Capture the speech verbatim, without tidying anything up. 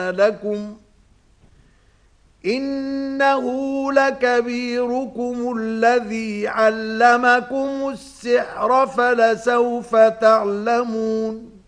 لكم إنه لكبيركم الذي علمكم السحر فلسوف تعلمون